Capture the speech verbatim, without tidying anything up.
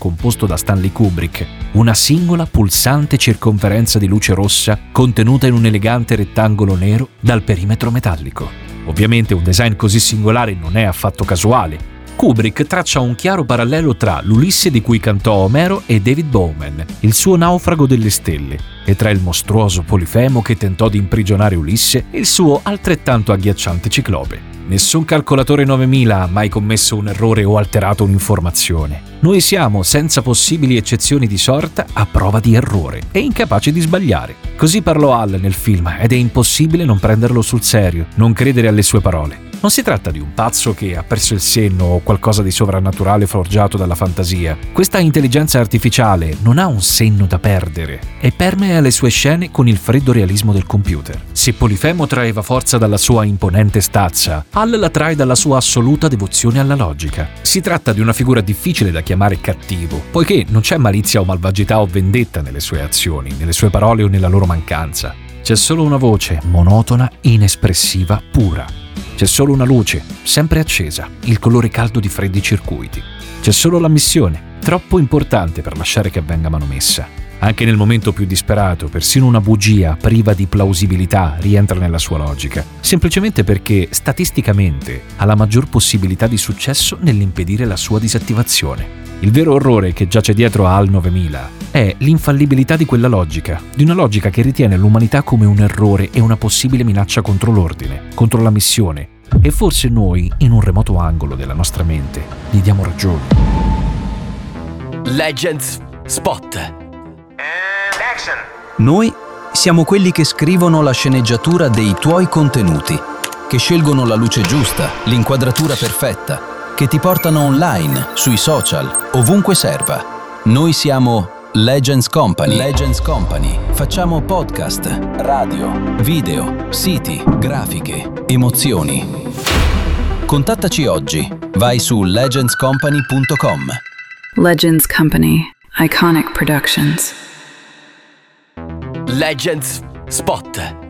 composto da Stanley Kubrick, una singola pulsante circonferenza di luce rossa contenuta in un elegante rettangolo nero dal perimetro metallico. Ovviamente un design così singolare non è affatto casuale. Kubrick traccia un chiaro parallelo tra l'Ulisse di cui cantò Omero e David Bowman, il suo Naufrago delle stelle, e tra il mostruoso Polifemo che tentò di imprigionare Ulisse e il suo altrettanto agghiacciante Ciclope. Nessun calcolatore novemila ha mai commesso un errore o alterato un'informazione. Noi siamo, senza possibili eccezioni di sorta, a prova di errore e incapaci di sbagliare. Così parlò Hal nel film ed è impossibile non prenderlo sul serio, non credere alle sue parole. Non si tratta di un pazzo che ha perso il senno o qualcosa di sovrannaturale forgiato dalla fantasia. Questa intelligenza artificiale non ha un senno da perdere e permea le sue scene con il freddo realismo del computer. Se Polifemo traeva forza dalla sua imponente stazza, Hal la trae dalla sua assoluta devozione alla logica. Si tratta di una figura difficile da chiamare cattivo, poiché non c'è malizia o malvagità o vendetta nelle sue azioni, nelle sue parole o nella loro mancanza. C'è solo una voce monotona, inespressiva, pura. C'è solo una luce, sempre accesa, il colore caldo di freddi circuiti. C'è solo la missione, troppo importante per lasciare che venga manomessa. Anche nel momento più disperato, persino una bugia priva di plausibilità rientra nella sua logica, semplicemente perché, statisticamente, ha la maggior possibilità di successo nell'impedire la sua disattivazione. Il vero orrore che giace dietro a H A L novemila è l'infallibilità di quella logica, di una logica che ritiene l'umanità come un errore e una possibile minaccia contro l'ordine, contro la missione, e forse noi, in un remoto angolo della nostra mente, gli diamo ragione. Legends Spot. And action. Noi siamo quelli che scrivono la sceneggiatura dei tuoi contenuti, che scelgono la luce giusta, l'inquadratura perfetta, che ti portano online, sui social, ovunque serva. Noi siamo Legends Company. Legends Company. Facciamo podcast, radio, video, siti, grafiche, emozioni. Contattaci oggi. Vai su legends company punto com. Legends Company. Iconic Productions. Legends Spot.